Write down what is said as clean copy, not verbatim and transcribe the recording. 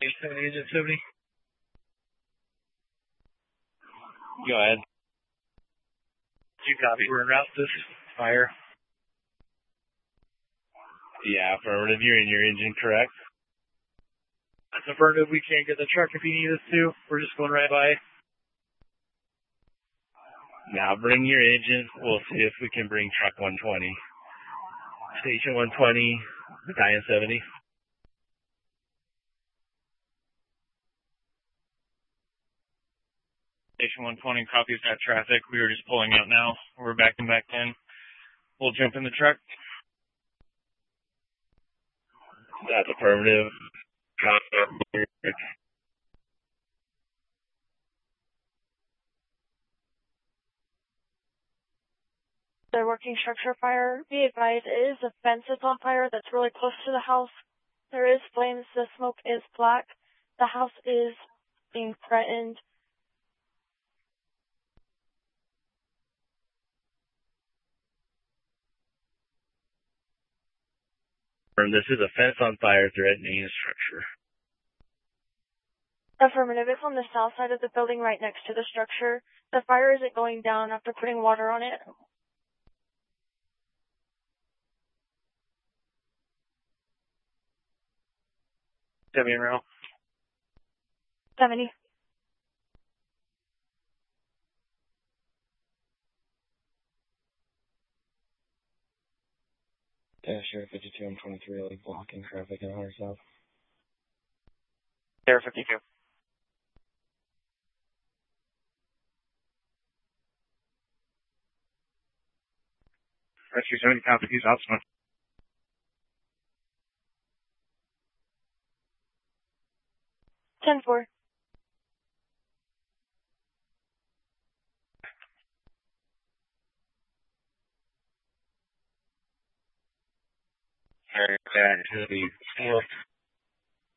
870, Engine 70. Go ahead. You copy. We're en route. This is fire. Yeah, affirmative. You're in your engine, correct? That's affirmative. We can't get the truck if you need us to. We're just going right by. Now bring your engine. We'll see if we can bring truck 120. Station 120, Battalion 70. Station 120 copies that traffic. We were just pulling out now. We're backing back in. We'll jump in the truck. That's affirmative. They're working structure fire. Be advised, it is a fence that's on fire that's really close to the house. There is flames. The smoke is black. The house is being threatened. This is a fence on fire threatening a structure. Affirmative. It's on the south side of the building right next to the structure. The fire isn't going down after putting water on it. Debbie and Ralph. 70. Yeah, Sheriff 52 and 23 blocking traffic in 100 South. Sheriff 52. Rescue 70 copies. He's outside. Ten four. That should be 4